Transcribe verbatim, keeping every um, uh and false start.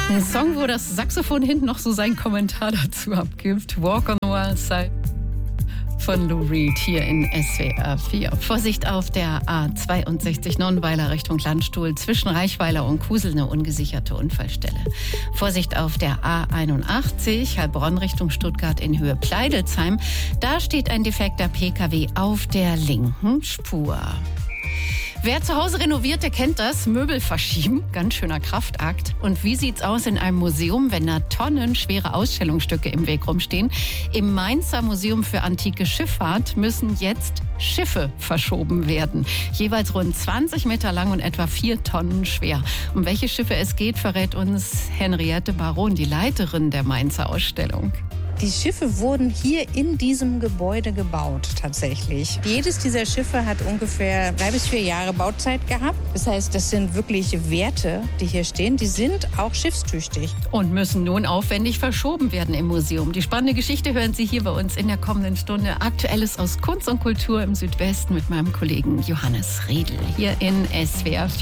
Ein Song, wo das Saxophon hinten noch so seinen Kommentar dazu abgibt. Walk on the Wild Side von Lou Reed hier in S W R vier. Vorsicht auf der A zweiundsechzig Nonnweiler Richtung Landstuhl zwischen Reichweiler und Kusel eine ungesicherte Unfallstelle. Vorsicht auf der A einundachtzig Heilbronn Richtung Stuttgart in Höhe Pleidelsheim. Da steht ein defekter P K W auf der linken Spur. Wer zu Hause renoviert, der kennt das. Möbel verschieben, ganz schöner Kraftakt. Und wie sieht's aus in einem Museum, wenn da tonnenschwere Ausstellungsstücke im Weg rumstehen? Im Mainzer Museum für antike Schifffahrt müssen jetzt Schiffe verschoben werden. Jeweils rund zwanzig Meter lang und etwa vier Tonnen schwer. Um welche Schiffe es geht, verrät uns Henriette Baron, die Leiterin der Mainzer Ausstellung. Die Schiffe wurden hier in diesem Gebäude gebaut, tatsächlich. Jedes dieser Schiffe hat ungefähr drei bis vier Jahre Bauzeit gehabt. Das heißt, das sind wirklich Werte, die hier stehen. Die sind auch schiffstüchtig. Und müssen nun aufwendig verschoben werden im Museum. Die spannende Geschichte hören Sie hier bei uns in der kommenden Stunde. Aktuelles aus Kunst und Kultur im Südwesten mit meinem Kollegen Johannes Riedl hier in S W R vier.